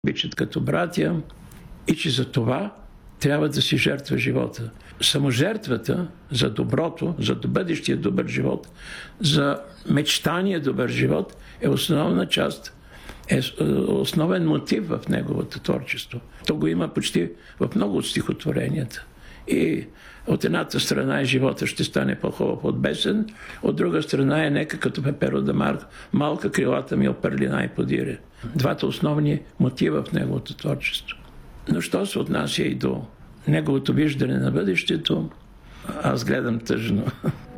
обичат като братя и че за това трябва да си жертва живота. Саможертвата за доброто, за бъдещия добър живот, за мечтания добър живот е основна част, е основен мотив в неговото творчество. То го има почти в много от стихотворенията. И от едната страна е живота ще стане по-хубав от бесен, от друга страна е нека като пеперо да малка крилата ми оперлина и подире. Двата основни мотива в неговото творчество. Но що се отнася и до неговото виждане на бъдещето, аз гледам тъжно.